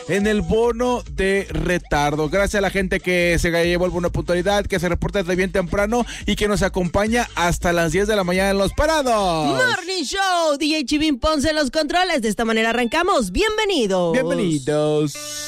en el bono de retardo. Gracias a la gente que se llevó el bono de puntualidad, que se reporta desde bien temprano y que nos acompaña hasta las 10 de la mañana en Los Parados. Morning Show, DJ Chivín Ponce en los controles. De esta manera arrancamos. Bienvenidos. Bienvenidos.